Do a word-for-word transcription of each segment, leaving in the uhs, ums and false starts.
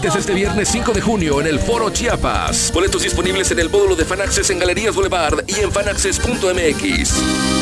visites este viernes cinco de junio en el Foro Chiapas. Boletos disponibles en el módulo de Fanaccess en Galerías Boulevard y en fanaccess punto m x.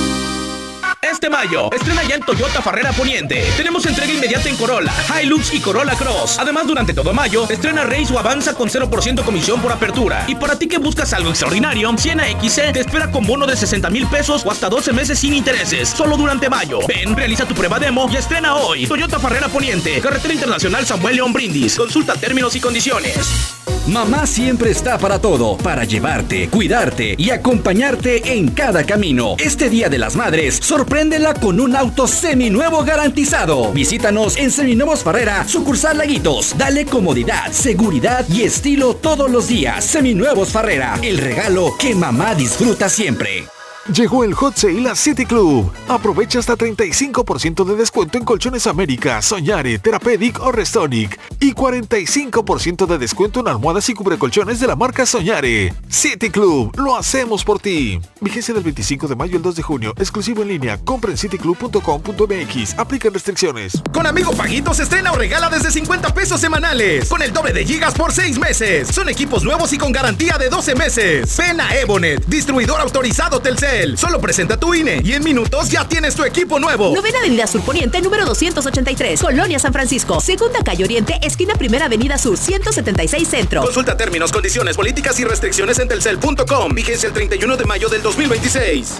Este mayo, estrena ya en Toyota Farrera Poniente. Tenemos entrega inmediata en Corolla, Hilux y Corolla Cross. Además, durante todo mayo, estrena Race o Avanza con cero por ciento comisión por apertura. Y para ti que buscas algo extraordinario, Siena X C te espera con bono de sesenta mil pesos o hasta doce meses sin intereses. Solo durante mayo. Ven, realiza tu prueba demo y estrena hoy. Toyota Farrera Poniente, Carretera Internacional Samuel León Brindis. Consulta términos y condiciones. Mamá siempre está para todo, para llevarte, cuidarte y acompañarte en cada camino. Este Día de las Madres, sorpréndela con un auto seminuevo garantizado. Visítanos en Seminuevos Farrera, sucursal Laguitos. Dale comodidad, seguridad y estilo todos los días. Seminuevos Farrera, el regalo que mamá disfruta siempre. Llegó el Hot Sale a City Club. Aprovecha hasta treinta y cinco por ciento de descuento en Colchones América, Soñare, Therapeutic o Restonic. Y cuarenta y cinco por ciento de descuento en almohadas y cubrecolchones de la marca Soñare. City Club, lo hacemos por ti. Vigencia del veinticinco de mayo al dos de junio. Exclusivo en línea. Compra en city club punto com punto m x. Aplican restricciones. Con Amigo Paguitos estrena o regala desde cincuenta pesos semanales. Con el doble de gigas por seis meses. Son equipos nuevos y con garantía de doce meses. Ven a Ebonet, distribuidor autorizado Telcel. Solo presenta tu I N E y en minutos ya tienes tu equipo nuevo. Novena Avenida Sur Poniente, número doscientos ochenta y tres, Colonia San Francisco. Segunda Calle Oriente, esquina Primera Avenida Sur, ciento setenta y seis Centro. Consulta términos, condiciones, políticas y restricciones en telcel punto com. Vigencia el treinta y uno de mayo del dos mil veintiséis.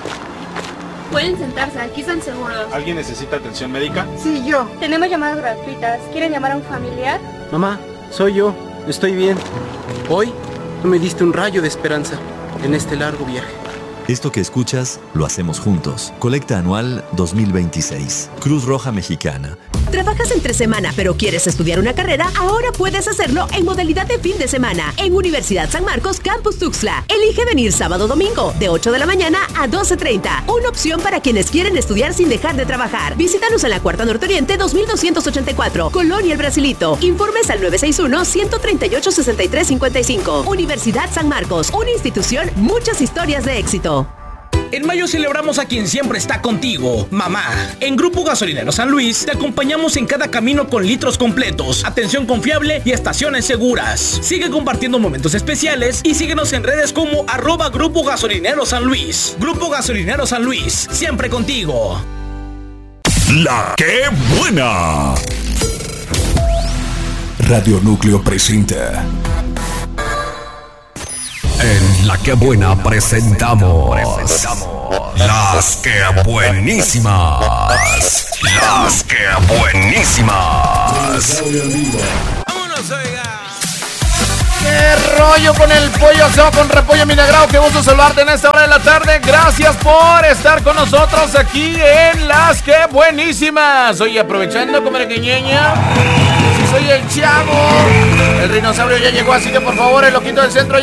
Pueden sentarse, aquí están seguros. ¿Alguien necesita atención médica? Sí, yo. Tenemos llamadas gratuitas. ¿Quieren llamar a un familiar? Mamá, soy yo. Estoy bien. Hoy tú me diste un rayo de esperanza en este largo viaje. Esto que escuchas, lo hacemos juntos. Colecta anual dos mil veintiséis. Cruz Roja Mexicana. ¿Trabajas entre semana pero quieres estudiar una carrera? Ahora puedes hacerlo en modalidad de fin de semana en Universidad San Marcos Campus Tuxtla. Elige venir sábado o domingo de ocho de la mañana a doce treinta. Una opción para quienes quieren estudiar sin dejar de trabajar. Visítanos en la Cuarta Norte Oriente dos mil doscientos ochenta y cuatro, Colonia El Brasilito. Informes al nueve seis uno, uno tres ocho, seis tres cinco cinco. Universidad San Marcos, una institución, muchas historias de éxito. En mayo celebramos a quien siempre está contigo, mamá. En Grupo Gasolinero San Luis te acompañamos en cada camino con litros completos, atención confiable y estaciones seguras. Sigue compartiendo momentos especiales y síguenos en redes como arroba Grupo Gasolinero San Luis. Grupo Gasolinero San Luis, siempre contigo. La que buena. Radio Núcleo presenta. En La que buena presentamos, presentamos Las que buenísimas. Las que buenísimas. ¡Vámonos, oiga! ¡Qué rollo con el pollo asado con repollo minagrado! ¡Qué gusto saludarte en esta hora de la tarde! Gracias por estar con nosotros aquí en Las que buenísimas. Oye, aprovechando como pequeñeña, si soy el Chavo, el dinosaurio ya llegó, así que por favor, el loquito del centro